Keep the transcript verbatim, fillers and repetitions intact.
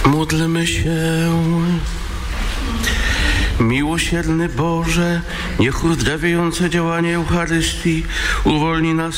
Módlmy się. Miłosierny Boże, niech uzdrawiejące działanie Eucharystii uwolni nas